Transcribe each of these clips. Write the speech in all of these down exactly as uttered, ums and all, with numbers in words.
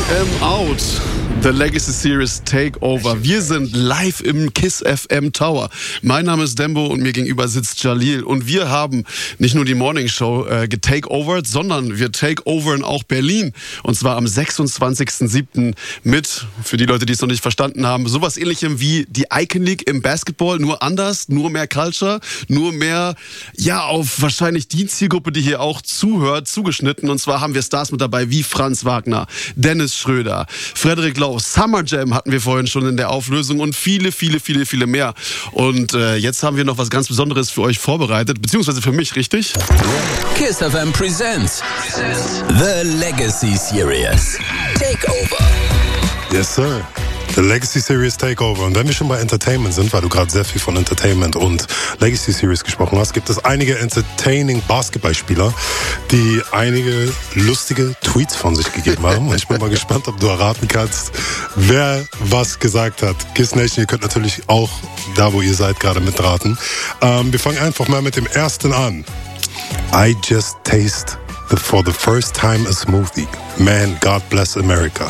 am out. The Legacy Series Takeover. Wir sind live im KISS F M Tower. Mein Name ist Dembo und mir gegenüber sitzt Jalil. Und wir haben nicht nur die Morning Show äh, getakeovert, sondern wir takeovern auch Berlin. Und zwar am sechsundzwanzigsten siebten mit, für die Leute, die es noch nicht verstanden haben, sowas ähnlichem wie die Icon League im Basketball, nur anders, nur mehr Culture, nur mehr, ja, auf wahrscheinlich die Zielgruppe, die hier auch zuhört, zugeschnitten. Und zwar haben wir Stars mit dabei wie Franz Wagner, Dennis Schröder, Frederik Lau, Summer Jam hatten wir vorhin schon in der Auflösung und viele, viele, viele, viele mehr. Und äh, jetzt haben wir noch was ganz Besonderes für euch vorbereitet, beziehungsweise für mich, richtig? KISS F M presents The Legacy Series Takeover. Yes, sir. The Legacy Series Takeover. Und wenn wir schon bei Entertainment sind, weil du gerade sehr viel von Entertainment und Legacy Series gesprochen hast, gibt es einige entertaining Basketballspieler, die einige lustige Tweets von sich gegeben haben. Und ich bin mal gespannt, ob du erraten kannst, wer was gesagt hat. KISS Nation, ihr könnt natürlich auch da, wo ihr seid, gerade mitraten. Ähm, wir fangen einfach mal mit dem ersten an. I just taste the, for the first time a smoothie. Man, God bless America.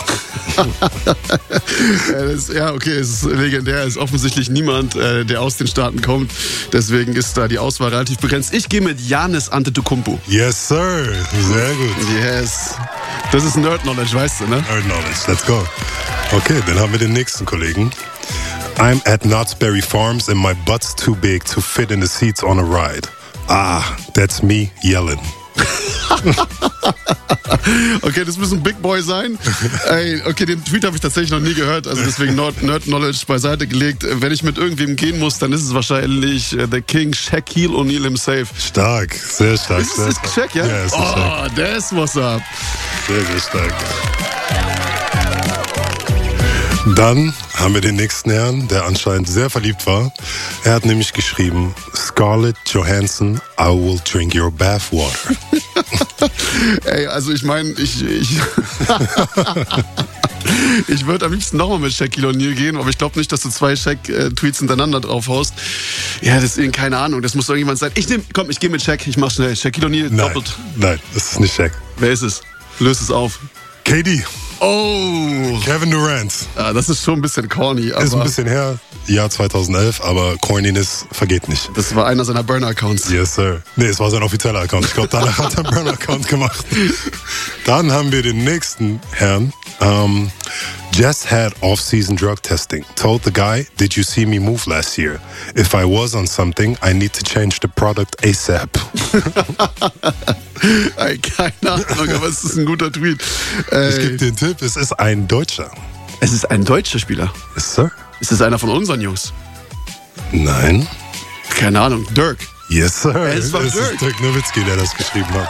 ja, das, ja, okay, es ist legendär. Es ist offensichtlich niemand, äh, der aus den Staaten kommt. Deswegen ist da die Auswahl relativ begrenzt. Ich gehe mit Giannis Antetokounmpo. Yes, sir. Sehr gut. Yes. Das ist Nerd-Knowledge, weißt du, ne? Nerd-Knowledge. Let's go. Okay, dann haben wir den nächsten Kollegen. I'm at Knott's Berry Farms and my butt's too big to fit in the seats on a ride. Ah, that's me yelling. Okay, das muss ein Big Boy sein. Ey, okay, den Tweet habe ich tatsächlich noch nie gehört, also deswegen Nerd-Knowledge beiseite gelegt. Wenn ich mit irgendwem gehen muss, dann ist es wahrscheinlich äh, der King Shaquille O'Neal im Safe. Stark, sehr stark. Ist sehr das Shaq, ja? Ja, ist oh, Shaq. that's what's up. Sehr, sehr stark. Dann haben wir den nächsten Herrn, der anscheinend sehr verliebt war. Er hat nämlich geschrieben, Scarlett Johansson, I will drink your bathwater. Ey, also ich meine, ich... ich Ich würde am liebsten nochmal mit Shaquille O'Neal gehen, aber ich glaube nicht, dass du zwei Shaq-Tweets hintereinander drauf haust. Ja, deswegen keine Ahnung, das muss doch irgendjemand sein. Ich nehm, komm, ich gehe mit Shaq, ich mach schnell. Shaquille O'Neal Nein, doppelt. Nein, das ist nicht Shaq. Wer ist es? Löst es auf. K D. Oh! Kevin Durant. Ja, das ist schon ein bisschen corny. Aber ist ein bisschen her, Jahr zweitausendelf, aber Corniness vergeht nicht. Das war einer seiner Burner-Accounts. Yes, sir. Nee, es war sein offizieller Account. Ich glaube, danach hat er einen Burner-Account gemacht. Dann haben wir den nächsten Herrn. Um, just had off-season drug testing. Told the guy, did you see me move last year? If I was on something, I need to change the product ASAP. Ey, keine Ahnung, aber es ist ein guter Tweet. Ey. Ich gebe dir einen Tipp, es ist ein Deutscher. Es ist ein deutscher Spieler. Yes, sir. Ist es einer von unseren Jungs? Nein. Keine Ahnung, Dirk. Yes, sir. Es war es Dirk. ist Dirk Nowitzki, der das geschrieben hat.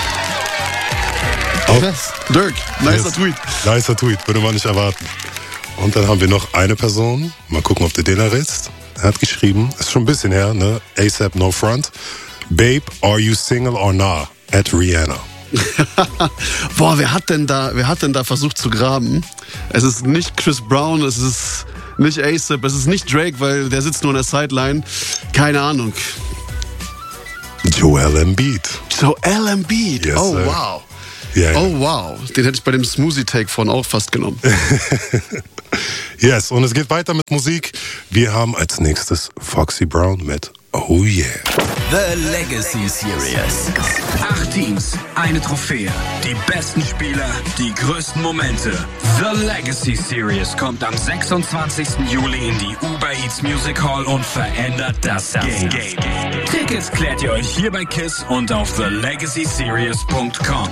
Krass. Dirk, nicer yes. Tweet. Nicer Tweet, würde man nicht erwarten. Und dann haben wir noch eine Person. Mal gucken, ob du den errätst. Er hat geschrieben, ist schon ein bisschen her, ne? ASAP No Front. Babe, are you single or not? At Rihanna. Boah, wer hat denn da, wer hat denn da versucht zu graben? Es ist nicht Chris Brown, es ist nicht ASAP, es ist nicht Drake, weil der sitzt nur an der Sideline. Keine Ahnung. Joel Embiid. Joel Embiid. Yes, oh, sir. wow. Ja, ja. Oh, wow. Den hätte ich bei dem Smoothie-Take von auch fast genommen. Yes, und es geht weiter mit Musik. Wir haben als nächstes Foxy Brown mit Oh Yeah. The Legacy Series. Acht Teams, eine Trophäe. Die besten Spieler, die größten Momente. The Legacy Series kommt am sechsundzwanzigsten Juli in die Uber Eats Music Hall und verändert das Game. Tickets klärt ihr euch hier bei KISS und auf the legacy series punkt com.